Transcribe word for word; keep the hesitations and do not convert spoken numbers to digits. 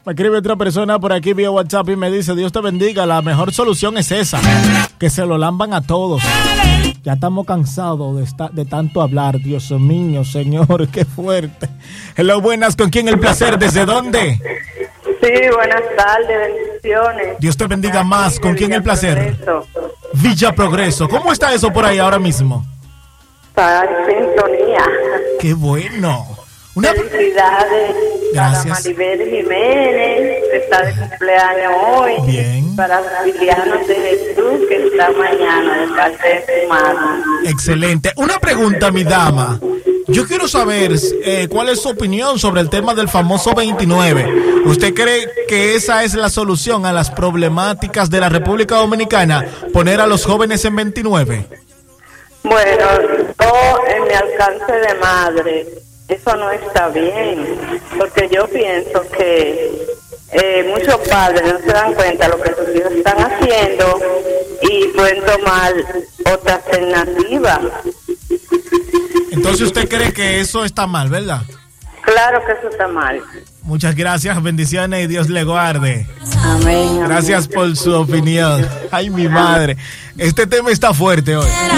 Me escribe otra persona por aquí vía WhatsApp y me dice, Dios te bendiga, la mejor solución es esa, que se lo lamban a todos. Ya estamos cansados de, esta, de tanto hablar, Dios mío, Señor, qué fuerte. Hello, buenas, ¿con quién el placer? ¿Desde dónde? Sí, buenas tardes, bendiciones. Dios te bendiga más, ¿con quién el placer? Progreso. Villa Progreso, ¿cómo está eso por ahí ahora mismo? Para sintonía. Qué bueno. Una... Felicidades. Gracias. Para Maribel Jiménez, que está de cumpleaños hoy. Bien. Para Filianos de Jesús, que está mañana de parte de su madre. Excelente. Una pregunta, mi dama. Yo quiero saber eh, cuál es su opinión sobre el tema del famoso veintinueve. ¿Usted cree que esa es la solución a las problemáticas de la República Dominicana, poner a los jóvenes en veintinueve? Bueno, yo en mi alcance de madre, eso no está bien, porque yo pienso que eh, muchos padres no se dan cuenta de lo que sus hijos están haciendo y pueden tomar otra alternativa. Entonces usted cree que eso está mal, ¿verdad? Claro que eso está mal. Muchas gracias, bendiciones y Dios le guarde. Amén. Gracias por su opinión. Ay, mi madre. Este tema está fuerte hoy.